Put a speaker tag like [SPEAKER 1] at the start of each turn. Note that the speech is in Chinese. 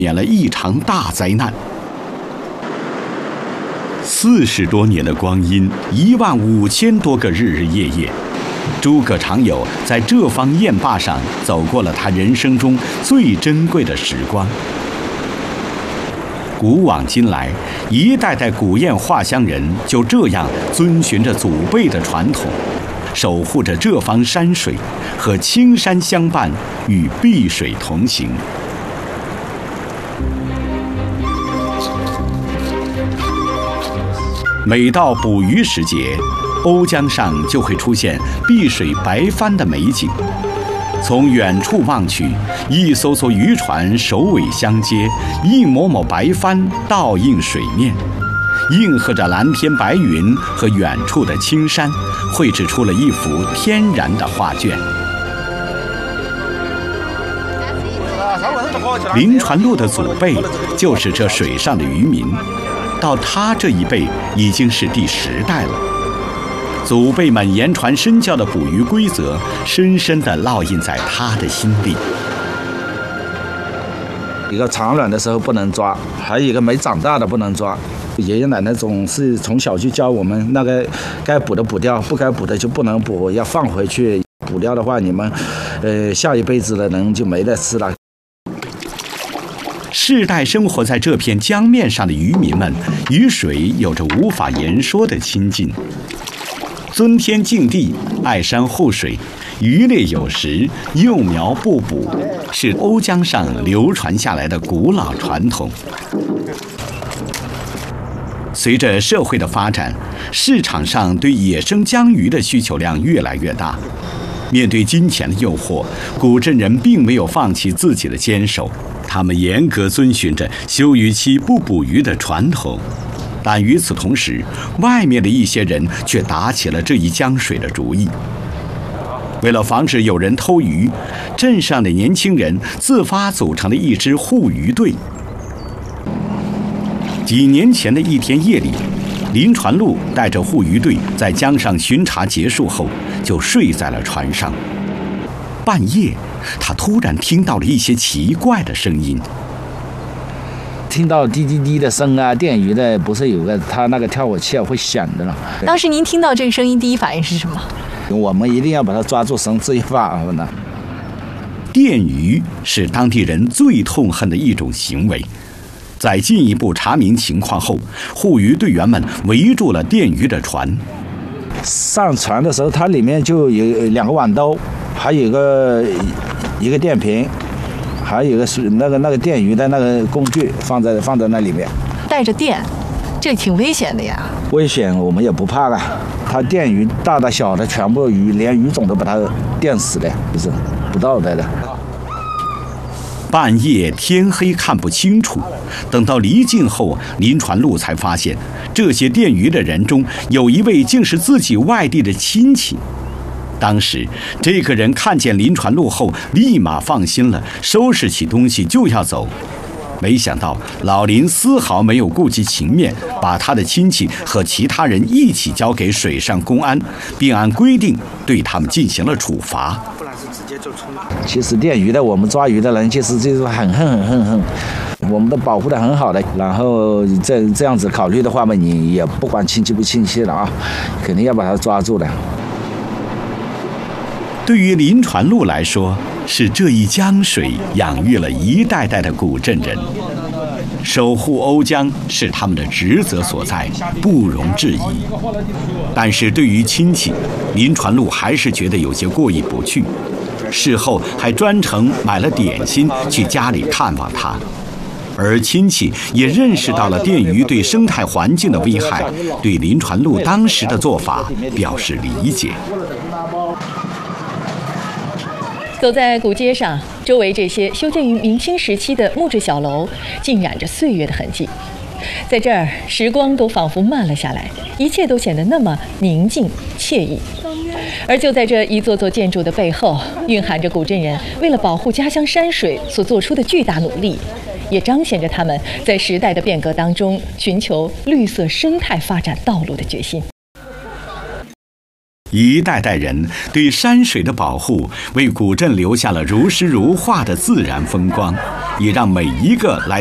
[SPEAKER 1] 免了一场大灾难。40多年的光阴，15000多个日日夜夜，诸葛常有在这方雁坝上走过了他人生中最珍贵的时光。古往今来，一代代古堰画乡人就这样遵循着祖辈的传统，守护着这方山水，和青山相伴，与碧水同行。每到捕鱼时节，瓯江上就会出现碧水白帆的美景。从远处望去，一艘艘渔船首尾相接，一抹抹白帆倒映水面，应和着蓝天白云和远处的青山，绘制出了一幅天然的画卷。临船路的祖辈就是这水上的渔民，到他这一辈已经是第10代了。祖辈们言传身教的捕鱼规则，深深地烙印在他的心里。
[SPEAKER 2] 一个产卵的时候不能抓，还有一个没长大的不能抓。爷爷奶奶总是从小就教我们，那个该捕的捕掉，不该捕的就不能捕，要放回去。捕掉的话，你们，下一辈子的人就没得吃了。
[SPEAKER 1] 世代生活在这片江面上的渔民们，与水有着无法言说的亲近。尊天敬地，爱山护水，渔猎有时，幼苗不捕，是瓯江上流传下来的古老传统。随着社会的发展，市场上对野生江鱼的需求量越来越大。面对金钱的诱惑，古镇人并没有放弃自己的坚守，他们严格遵循着休渔期不捕鱼的传统。但与此同时，外面的一些人却打起了这一江水的主意。为了防止有人偷鱼，镇上的年轻人自发组成了一支护渔队。几年前的一天夜里，林传禄带着护渔队在江上巡查结束后，就睡在了船上。半夜，他突然听到了一些奇怪的声音。
[SPEAKER 2] 听到滴滴滴的声啊，电鱼的不是有个它那个跳火器会响的了。
[SPEAKER 3] 当时您听到这个声音，第一反应是什么？
[SPEAKER 2] 我们一定要把它抓住绳之以法呢。
[SPEAKER 1] 电鱼是当地人最痛恨的一种行为。在进一步查明情况后，护渔队员们围住了电鱼的船。
[SPEAKER 2] 上船的时候，它里面就有2个碗兜，还有一个电瓶。还有一个是那个电鱼的那个工具放在那里面，
[SPEAKER 3] 带着电，这挺危险的呀。
[SPEAKER 2] 危险我们也不怕了，它电鱼大的小的全部鱼，连鱼种都把它电死了，就是不道德的。
[SPEAKER 1] 半夜天黑看不清楚，等到离境后，林传禄才发现，这些电鱼的人中有一位竟是自己外地的亲戚。当时，这个人看见林传禄后，立马放心了，收拾起东西就要走。没想到老林丝毫没有顾及情面，把他的亲戚和其他人一起交给水上公安，并按规定对他们进行了处罚。
[SPEAKER 2] 其实电鱼的，我们抓鱼的人就是很恨，我们都保护得很好的。然后这样子考虑的话嘛，你也不管亲戚不亲戚了啊，肯定要把他抓住的。
[SPEAKER 1] 对于林传禄来说，是这一江水养育了一代代的古镇人，守护瓯江是他们的职责所在，不容置疑。但是对于亲戚，林传禄还是觉得有些过意不去，事后还专程买了点心去家里看望他。而亲戚也认识到了电鱼对生态环境的危害，对林传禄当时的做法表示理解。
[SPEAKER 3] 走在古街上，周围这些修建于明清时期的木质小楼，浸染着岁月的痕迹。在这儿，时光都仿佛慢了下来，一切都显得那么宁静惬意。而就在这一座座建筑的背后，蕴含着古镇人为了保护家乡山水所做出的巨大努力，也彰显着他们在时代的变革当中寻求绿色生态发展道路的决心。
[SPEAKER 1] 一代代人对山水的保护，为古镇留下了如诗如画的自然风光，也让每一个来